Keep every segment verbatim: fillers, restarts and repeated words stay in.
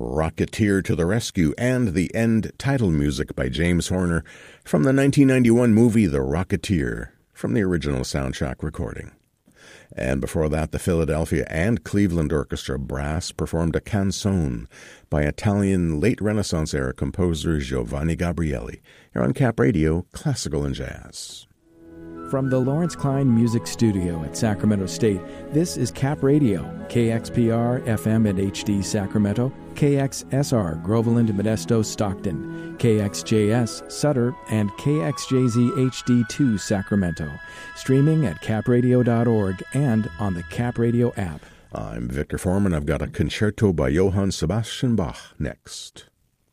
Rocketeer to the Rescue, and the end title music by James Horner from the nineteen ninety-one movie The Rocketeer, from the original soundtrack recording. And before that, the Philadelphia and Cleveland Orchestra Brass performed a canzone by Italian late Renaissance-era composer Giovanni Gabrieli, here on Cap Radio, Classical and Jazz. From the Lawrence Klein Music Studio at Sacramento State, this is Cap Radio, K X P R, F M and H D Sacramento, K X S R, Groveland, Modesto, Stockton, K X J S, Sutter, and K X J Z H D two, Sacramento. Streaming at cap radio dot org and on the Cap Radio app. I'm Victor Foreman. I've got a concerto by Johann Sebastian Bach next.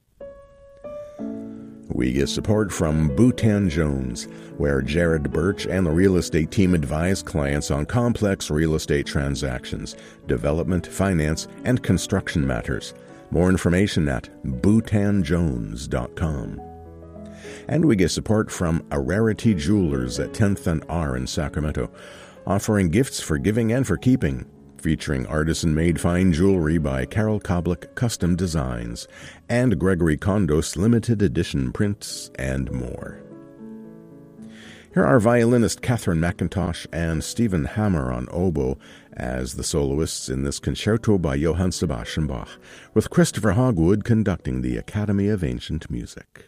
We get support from Bhutan Jones, where Jared Birch and the real estate team advise clients on complex real estate transactions, development, finance, and construction matters. More information at bhutan jones dot com. And we get support from A Rarity Jewelers at tenth and R in Sacramento, offering gifts for giving and for keeping, featuring artisan-made fine jewelry by Carol Koblik Custom Designs and Gregory Kondos limited edition prints and more. Here are violinist Catherine McIntosh and Stephen Hammer on oboe as the soloists in this concerto by Johann Sebastian Bach, with Christopher Hogwood conducting the Academy of Ancient Music.